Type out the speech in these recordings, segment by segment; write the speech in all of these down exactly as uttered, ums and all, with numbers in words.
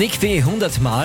Nick B. hundert Mal.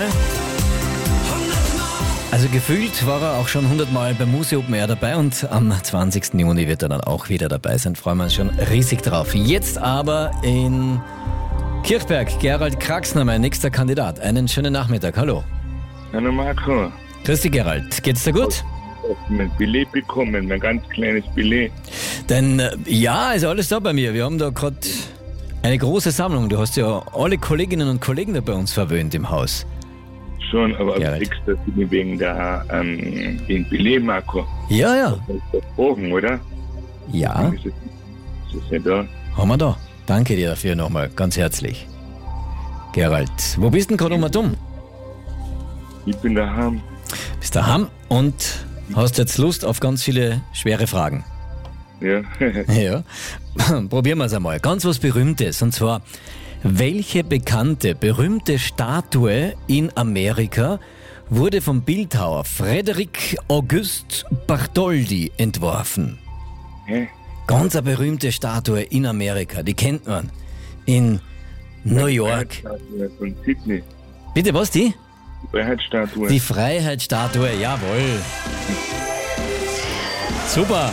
Also gefühlt war er auch schon hundert Mal beim Muse Open Air dabei und am zwanzigsten Juni wird er dann auch wieder dabei sein. Freuen wir uns schon riesig drauf. Jetzt aber in Kirchberg, Gerald Kraxner, mein nächster Kandidat. Einen schönen Nachmittag, hallo. Hallo Marco. Grüß dich, Gerald. Geht's dir gut? Ich habe mein Billett bekommen, mein ganz kleines Billett. Denn äh, ja, ist alles da bei mir. Wir haben da gerade eine große Sammlung. Du hast ja alle Kolleginnen und Kollegen da bei uns verwöhnt im Haus. Schon, aber Gerald. extra wegen der ähm, wegen Billett, Marco. Ja, ja. Das ist der Bogen, oder? Ja, Ist es, ist es ja da? haben wir da. Danke dir dafür nochmal, ganz herzlich. Gerald, wo bist denn gerade um dumm? Ich bin daheim. Bist daheim und hast jetzt Lust auf ganz viele schwere Fragen. Ja. Ja, probieren wir es einmal. Ganz was Berühmtes. Und zwar, welche bekannte, berühmte Statue in Amerika wurde vom Bildhauer Frédéric Auguste Bartholdi entworfen? Hä? Ganz eine berühmte Statue in Amerika, die kennt man. In New York. Freiheitsstatue von Sydney. Bitte, was die? Die Freiheitsstatue. Die Freiheitsstatue, jawohl. Super.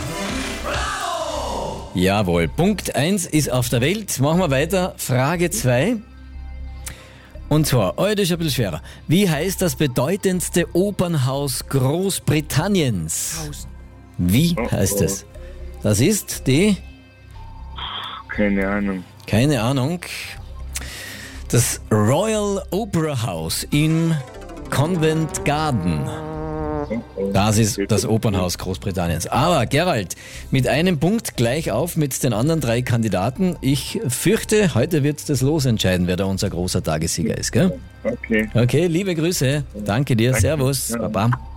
Jawohl. Punkt eins ist auf der Welt. Machen wir weiter. Frage zwei. Und zwar, oh, das ist ein bisschen schwerer. Wie heißt das bedeutendste Opernhaus Großbritanniens? Wie heißt es? Das ist die, Keine Ahnung. keine Ahnung, das Royal Opera House in Covent Garden. Das ist das Opernhaus Großbritanniens. Aber Gerald, mit einem Punkt gleich auf mit den anderen drei Kandidaten. Ich fürchte, heute wird das Los entscheiden, wer da unser großer Tagessieger ist, gell? Okay. Okay, liebe Grüße. Danke dir. Danke. Servus. Ja. Baba.